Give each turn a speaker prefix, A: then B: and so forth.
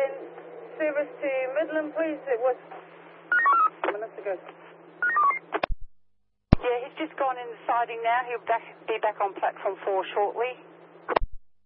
A: service to Midland, please. It was minutes ago.
B: Yeah, he's just gone in the siding now. He'll be back on platform 4 shortly.